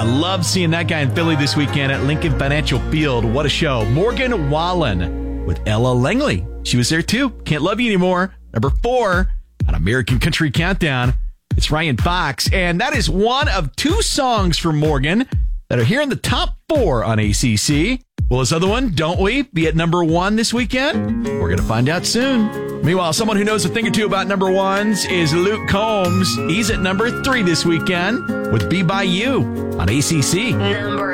I love seeing that guy in Philly this weekend at Lincoln Financial Field. What a show. Morgan Wallen with Ella Langley. She was there too. Can't Love You Anymore. Number 4 on American Country Countdown. It's Ryan Fox. And that is one of 2 songs from Morgan that are here in the top 4 on ACC. Will this other one, Don't We, be at number 1 this weekend? We're going to find out soon. Meanwhile, someone who knows a thing or two about number 1s is Luke Combs. He's at number 3 this weekend with Be By You on ACC.